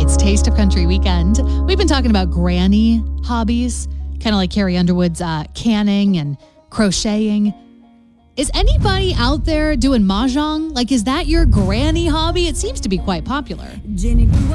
It's Taste of Country Weekend. We've been talking about granny hobbies, kind of like Carrie Underwood's canning and crocheting. Is anybody out there doing mahjong? Like, is that your granny hobby? It seems to be quite popular. Jenny grew